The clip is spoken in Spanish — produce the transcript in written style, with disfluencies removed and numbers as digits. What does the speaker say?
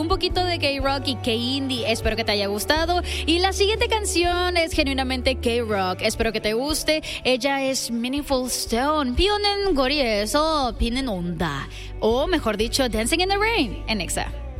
Un poquito de K-Rock y K-Indie, espero que te haya gustado. Y la siguiente canción es genuinamente K-Rock, espero que te guste. Ella es Meaningful Stone, 비 오는 거리에서 비는 온다. O mejor dicho, Dancing in the Rain, en Exa.